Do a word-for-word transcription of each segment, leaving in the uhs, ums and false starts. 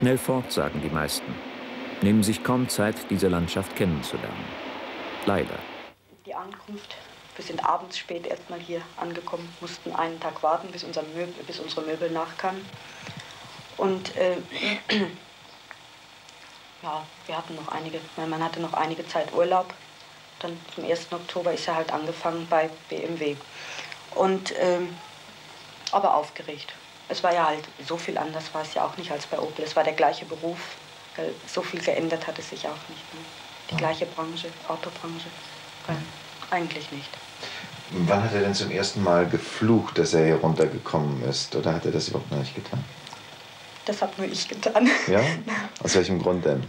Schnell fort, sagen die meisten, nehmen sich kaum Zeit, diese Landschaft kennenzulernen. Leider. Die Ankunft, wir sind abends spät erstmal hier angekommen, mussten einen Tag warten, bis, unser Möbel, bis unsere Möbel nachkamen. Und äh, ja, wir hatten noch einige, mein Mann hatte noch einige Zeit Urlaub. Dann zum ersten Oktober ist er halt angefangen bei B M W. Und, ähm, aber aufgeregt. Es war ja halt, so viel anders war es ja auch nicht als bei Opel. Es war der gleiche Beruf. So viel geändert hat es sich auch nicht. Ne? Die gleiche Branche, Autobranche. Eigentlich nicht. Wann hat er denn zum ersten Mal geflucht, dass er hier runtergekommen ist? Oder hat er das überhaupt noch nicht getan? Das habe nur ich getan. Ja? Aus welchem Grund denn?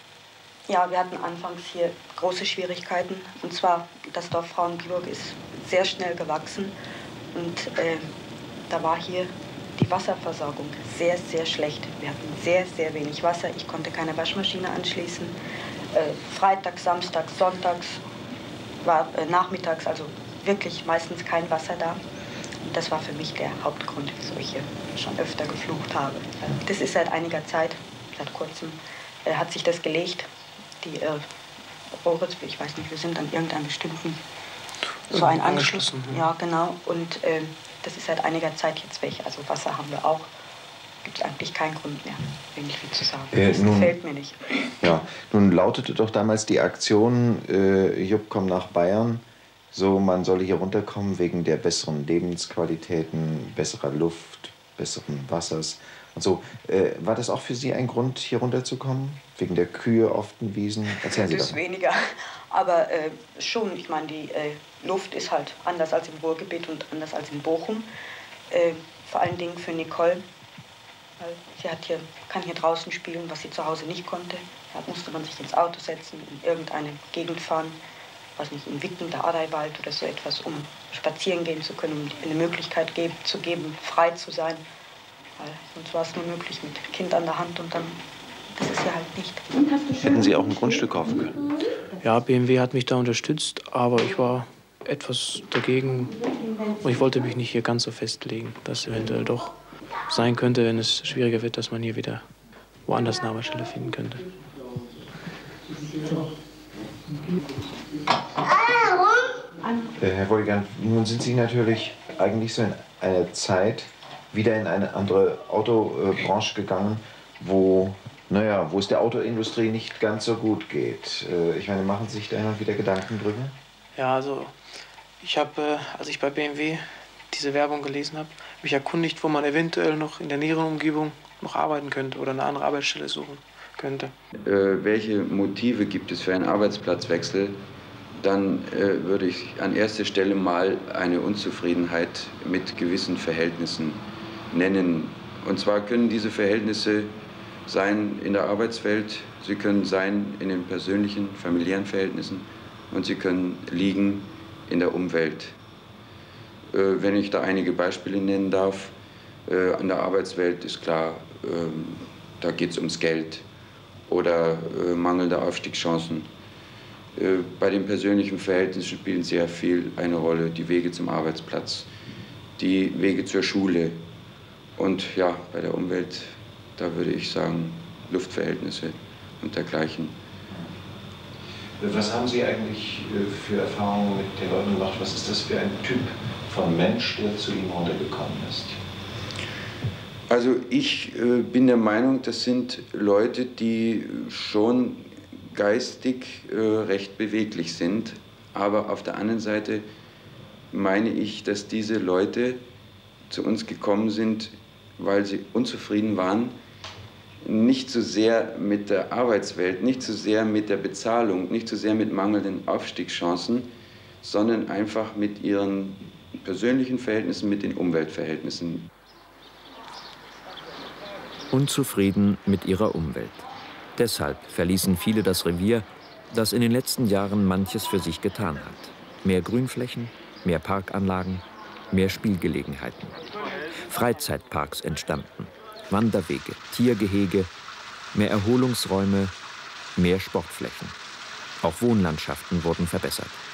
Ja, wir hatten anfangs hier große Schwierigkeiten. Und zwar, das Dorf Frauenburg ist sehr schnell gewachsen. Und äh, da war hier die Wasserversorgung sehr, sehr schlecht. Wir hatten sehr, sehr wenig Wasser. Ich konnte keine Waschmaschine anschließen. Äh, Freitags, Samstags, Sonntags, war äh, nachmittags, also wirklich meistens kein Wasser da. Und das war für mich der Hauptgrund, wieso ich hier schon öfter geflucht habe. Das ist seit einiger Zeit, seit kurzem, äh, hat sich das gelegt. Die äh, Rohre, ich weiß nicht, wir sind an irgendeinem bestimmten, so ein Anschluss. Ja, genau. Und äh, das ist seit einiger Zeit jetzt weg. Also Wasser haben wir auch. Gibt es eigentlich keinen Grund mehr, wenig viel zu sagen. Äh, das nun, gefällt mir nicht. Ja, nun lautete doch damals die Aktion, äh, Jupp, komm nach Bayern. So, man solle hier runterkommen wegen der besseren Lebensqualitäten, besserer Luft, besseren Wassers und so. Äh, war das auch für Sie ein Grund, hier runterzukommen? Wegen der Kühe auf den Wiesen? Erzählen Sie das. Das ist weniger. Aber äh, schon, ich meine, die äh, Luft ist halt anders als im Ruhrgebiet und anders als in Bochum. Äh, vor allen Dingen für Nicole. Weil sie hat hier, kann hier draußen spielen, was sie zu Hause nicht konnte. Da musste man sich ins Auto setzen, in irgendeine Gegend fahren, weiß nicht, in Witten, der Adaiwald oder so etwas, um spazieren gehen zu können, um eine Möglichkeit geben, zu geben, frei zu sein. Weil sonst war es nur möglich mit Kind an der Hand und dann, das ist ja halt nicht. Hätten Sie auch ein Grundstück kaufen können? Ja, B M W hat mich da unterstützt, aber ich war etwas dagegen und ich wollte mich nicht hier ganz so festlegen, dass eventuell doch sein könnte, wenn es schwieriger wird, dass man hier wieder woanders eine Arbeitsstelle finden könnte. Äh, Herr Wolfgang, nun sind Sie natürlich eigentlich so in einer Zeit wieder in eine andere Autobranche gegangen, wo, naja, wo es der Autoindustrie nicht ganz so gut geht. Äh, ich meine, machen Sie sich da hin und wieder Gedanken drüber? Ja, also ich habe, als ich bei B M W diese Werbung gelesen habe, mich erkundigt, wo man eventuell noch in der näheren Umgebung noch arbeiten könnte oder eine andere Arbeitsstelle suchen könnte. Äh, welche Motive gibt es für einen Arbeitsplatzwechsel? Dann äh, würde ich an erster Stelle mal eine Unzufriedenheit mit gewissen Verhältnissen nennen. Und zwar können diese Verhältnisse sein in der Arbeitswelt, sie können sein in den persönlichen, familiären Verhältnissen und sie können liegen in der Umwelt. Äh, wenn ich da einige Beispiele nennen darf, äh, an der Arbeitswelt ist klar, äh, da geht es ums Geld oder äh, mangelnde Aufstiegschancen. Äh, bei den persönlichen Verhältnissen spielen sehr viel eine Rolle, die Wege zum Arbeitsplatz, die Wege zur Schule und ja, bei der Umwelt, da würde ich sagen, Luftverhältnisse und dergleichen. Was haben Sie eigentlich für Erfahrungen mit den Leuten gemacht? Was ist das für ein Typ von Mensch, der zu Ihnen runtergekommen ist? Also ich äh, bin der Meinung, das sind Leute, die schon geistig äh, recht beweglich sind. Aber auf der anderen Seite meine ich, dass diese Leute zu uns gekommen sind, weil sie unzufrieden waren, nicht so sehr mit der Arbeitswelt, nicht so sehr mit der Bezahlung, nicht so sehr mit mangelnden Aufstiegschancen, sondern einfach mit ihren persönlichen Verhältnissen, mit den Umweltverhältnissen. Unzufrieden mit ihrer Umwelt. Deshalb verließen viele das Revier, das in den letzten Jahren manches für sich getan hat. Mehr Grünflächen, mehr Parkanlagen, mehr Spielgelegenheiten. Freizeitparks entstanden, Wanderwege, Tiergehege, mehr Erholungsräume, mehr Sportflächen. Auch Wohnlandschaften wurden verbessert.